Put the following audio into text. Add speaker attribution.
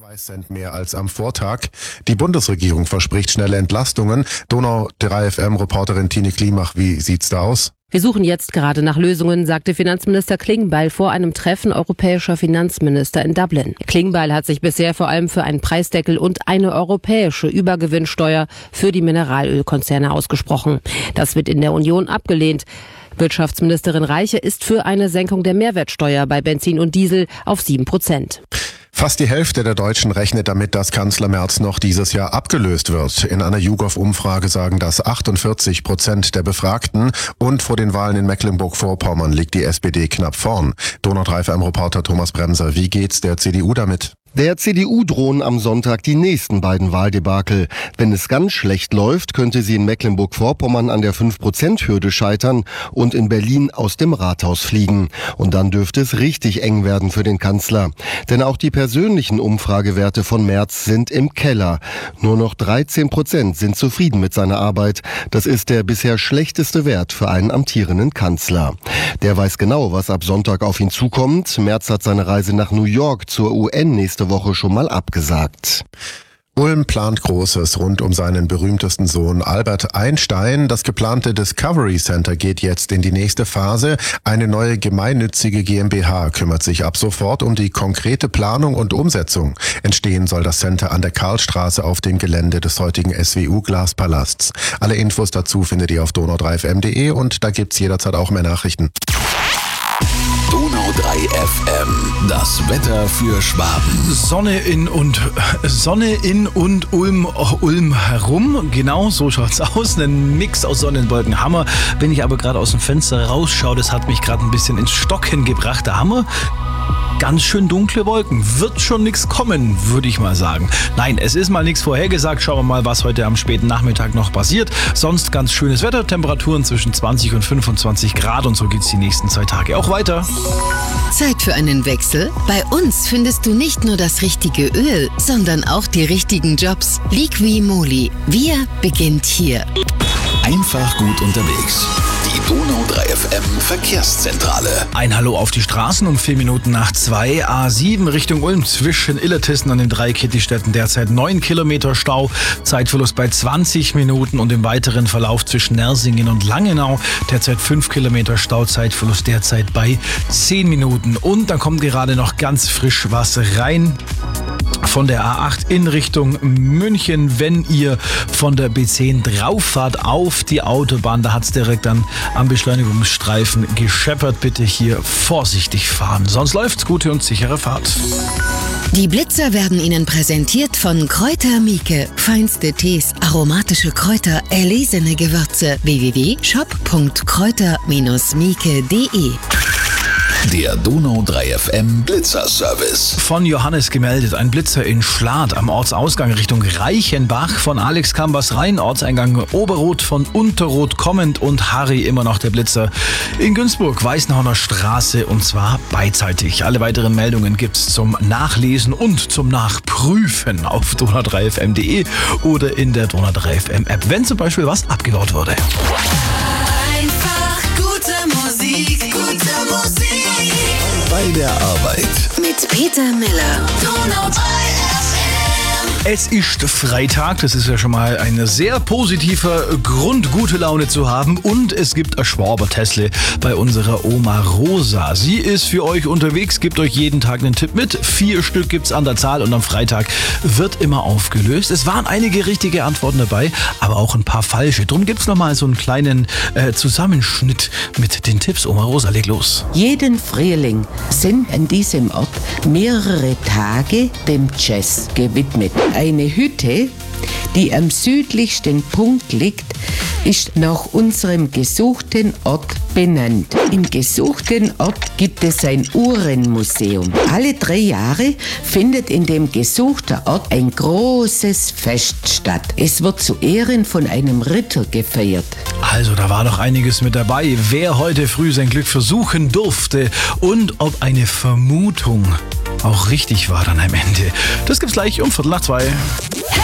Speaker 1: 2 Cent mehr als am Vortag. Die Bundesregierung verspricht schnelle Entlastungen. Donau 3 FM-Reporterin Tine Klimach, wie sieht's da aus?
Speaker 2: Wir suchen jetzt gerade nach Lösungen, sagte Finanzminister Klingbeil vor einem Treffen europäischer Finanzminister in Dublin. Klingbeil hat sich bisher vor allem für einen Preisdeckel und eine europäische Übergewinnsteuer für die Mineralölkonzerne ausgesprochen. Das wird in der Union abgelehnt. Wirtschaftsministerin Reiche ist für eine Senkung der Mehrwertsteuer bei Benzin und Diesel auf 7%.
Speaker 1: Fast die Hälfte der Deutschen rechnet damit, dass Kanzler Merz noch dieses Jahr abgelöst wird. In einer YouGov-Umfrage sagen das 48% der Befragten. Und vor den Wahlen in Mecklenburg-Vorpommern liegt die SPD knapp vorn. Donau 3 FM-Reporter Thomas Bremser, wie geht's der CDU damit?
Speaker 3: Der CDU drohen am Sonntag die nächsten beiden Wahldebakel. Wenn es ganz schlecht läuft, könnte sie in Mecklenburg-Vorpommern an der 5%-Hürde scheitern und in Berlin aus dem Rathaus fliegen. Und dann dürfte es richtig eng werden für den Kanzler. Denn auch die persönlichen Umfragewerte von Merz sind im Keller. Nur noch 13% sind zufrieden mit seiner Arbeit. Das ist der bisher schlechteste Wert für einen amtierenden Kanzler. Der weiß genau, was ab Sonntag auf ihn zukommt. Merz hat seine Reise nach New York zur UN nächste Woche schon mal abgesagt.
Speaker 1: Ulm plant Großes rund um seinen berühmtesten Sohn Albert Einstein. Das geplante Discovery Center geht jetzt in die nächste Phase. Eine neue gemeinnützige GmbH kümmert sich ab sofort um die konkrete Planung und Umsetzung. Entstehen soll das Center an der Karlstraße auf dem Gelände des heutigen SWU Glaspalasts. Alle Infos dazu findet ihr auf donau3fm.de und da gibt's jederzeit auch mehr Nachrichten.
Speaker 4: Donau 3 FM, das Wetter für Schwaben.
Speaker 5: Sonne in und Ulm herum. Genau, so schaut's aus. Ein Mix aus Sonne und Wolken. Hammer. Wenn ich aber gerade aus dem Fenster rausschaue, das hat mich gerade ein bisschen ins Stocken gebracht. Der Hammer. Ganz schön dunkle Wolken. Wird schon nichts kommen, würde ich mal sagen. Nein, es ist mal nichts vorhergesagt. Schauen wir mal, was heute am späten Nachmittag noch passiert. Sonst ganz schönes Wetter. Temperaturen zwischen 20 und 25 Grad. Und so geht's die nächsten 2 Tage auch weiter.
Speaker 6: Zeit für einen Wechsel? Bei uns findest du nicht nur das richtige Öl, sondern auch die richtigen Jobs. Liqui-Moly. Wir beginnt hier.
Speaker 4: Einfach gut unterwegs. Die Donau 3 FM Verkehrszentrale.
Speaker 5: Ein Hallo auf die Straßen um 4 Minuten nach 2. A7 Richtung Ulm zwischen Illertissen und den 3 Kittistädten derzeit 9 Kilometer Stau. Zeitverlust bei 20 Minuten und im weiteren Verlauf zwischen Nersingen und Langenau derzeit 5 Kilometer Stau. Zeitverlust derzeit bei 10 Minuten. Und dann kommt gerade noch ganz frisch was rein. Von der A8 in Richtung München, wenn ihr von der B10 drauf fahrt auf die Autobahn, da hat es direkt dann am Beschleunigungsstreifen gescheppert. Bitte hier vorsichtig fahren, sonst läuft's. Gute und sichere Fahrt.
Speaker 6: Die Blitzer werden Ihnen präsentiert von Kräuter Mieke. Feinste Tees, aromatische Kräuter, erlesene Gewürze. www.shop.kräuter-mieke.de.
Speaker 4: Der Donau 3 FM Blitzer-Service.
Speaker 5: Von Johannes gemeldet, ein Blitzer in Schlad am Ortsausgang Richtung Reichenbach. Von Alex Kambers rein, Ortseingang Oberrot, von Unterrot kommend und Harry immer noch der Blitzer in Günzburg, Weißenhorner Straße und zwar beidseitig. Alle weiteren Meldungen gibt's zum Nachlesen und zum Nachprüfen auf donau3fm.de oder in der Donau 3 FM App, wenn zum Beispiel was abgebaut wurde.
Speaker 7: Einfach gute Musik.
Speaker 4: Bei der Arbeit.
Speaker 6: Mit Peter Miller.
Speaker 7: Donau 3 FM.
Speaker 5: Es ist Freitag, das ist ja schon mal ein sehr positiver Grund, gute Laune zu haben. Und es gibt ein Schwaber-Tessle bei unserer Oma Rosa. Sie ist für euch unterwegs, gibt euch jeden Tag einen Tipp mit. 4 Stück gibt's an der Zahl und am Freitag wird immer aufgelöst. Es waren einige richtige Antworten dabei, aber auch ein paar falsche. Drum gibt's nochmal so einen kleinen Zusammenschnitt mit den Tipps. Oma Rosa, leg los.
Speaker 8: Jeden Frühling sind an diesem Ort mehrere Tage dem Jazz gewidmet. Eine Hütte, die am südlichsten Punkt liegt, ist nach unserem gesuchten Ort benannt. Im gesuchten Ort gibt es ein Uhrenmuseum. Alle 3 Jahre findet in dem gesuchten Ort ein großes Fest statt. Es wird zu Ehren von einem Ritter gefeiert.
Speaker 5: Also, da war doch einiges mit dabei, wer heute früh sein Glück versuchen durfte und ob eine Vermutung auch richtig war dann am Ende. Das gibt's gleich um 1:45.